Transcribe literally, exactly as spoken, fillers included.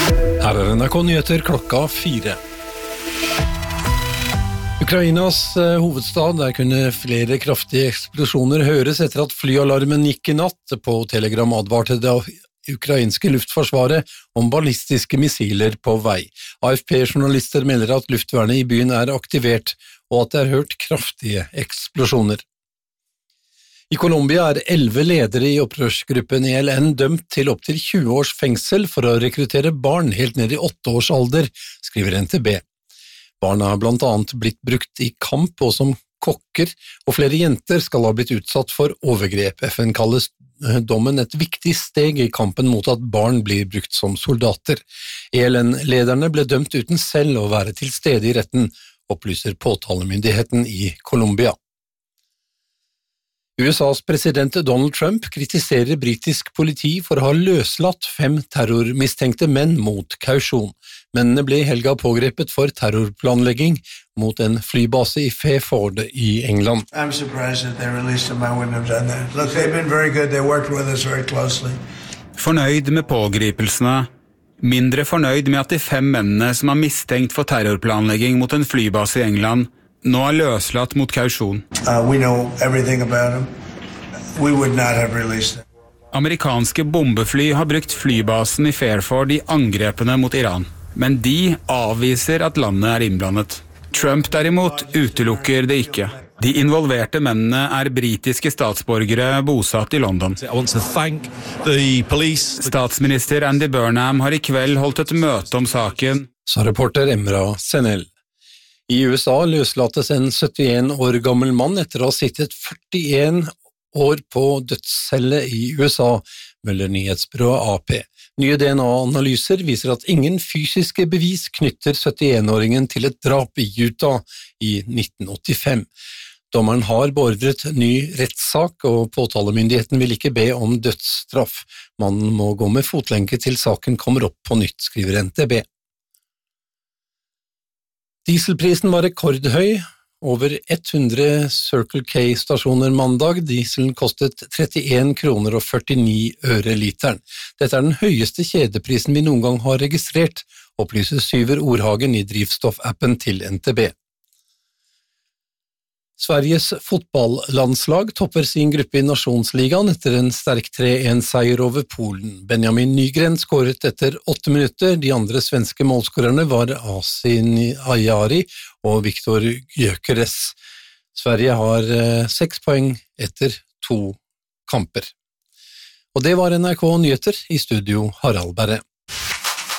Her er N R K Nyheter klokka fire. Ukrainas eh, hovedstad, der kunne flere kraftige eksplosjoner høres etter at flyalarmen gikk i natt. På Telegram advarte det ukrainske luftforsvaret om ballistiske missiler på vei. A F P-journalister melder at luftvernet i byen er aktivert, og at det er hørt kraftige eksplosjoner. I Colombia er elleve ledere i opprørsgruppen E L N dømt til opp til tjue års fengsel for å rekruttere barn helt ned i åtte års alder, skriver N T B. Barna har blant annet blitt brukt i kamp og som kokker, og flere jenter skal ha blitt utsatt for overgrep. F N kaller dommen et viktig steg i kampen mot at barn blir brukt som soldater. E L N-lederne ble dømt uten selv å være til stede i retten, opplyser påtalemyndigheten i Colombia. U S A's president Donald Trump kritiserer britisk politi for å ha løslatt fem terrormistenkte menn mot kausjon. Mennene ble i helga pågrepet for terrorplanlegging mot en flybase i Fairford i England. I'm surprised that they released them. I wouldn't have done that. Look, they've been very good. They worked with us very closely. Fornøyd med pågripelsene. Mindre fornøyd med at de fem mennene som har mistenkt for terrorplanlegging mot en flybase i England nå er løslatt mot kausjon. Uh, we know everything about them. We would not have released them. Amerikanske bombefly har brukt flybasen i Fairford i angrepene mot Iran, men de avviser at landet er innblandet. Trump derimot utelukker det ikke. De involverte mennene er britiske statsborgere bosatt i London. Statsminister Andy Burnham har i kveld holdt et møte om saken, sa reporter Emra Senel. I U S A løslates en syttien år gammel mann etter å ha sittet førtien år på dødscelle i U S A, melder nyhetsbyrået A P. Nye D N A-analyser viser at ingen fysiske bevis knytter syttien-åringen til et drap i Utah i nitten åttifem. Dommeren har beordret ny rettssak, og påtalemyndigheten vil ikke be om dødsstraff. Mannen må gå med fotlenke til saken kommer opp på nytt, skriver N T B. Dieselprisen var rekordhøy, over hundre Circle K-stasjoner mandag. Dieselen kostet trettien kroner og førtini øre literen. Dette er den høyeste kjedeprisen vi noen gang har registrert, opplyser Syver Ordhagen i drivstoffappen til N T B. Sveriges fotballandslag topper sin gruppe i Nasjonsligaen etter en sterk tre-en-seier over Polen. Benjamin Nygren skåret etter åtte minutter. De andre svenske målskårerne var Asin Ajari og Viktor Gyökeres. Sverige har eh, seks poeng etter to kamper. Og det var N R K Nyheter, i studio Harald Berre.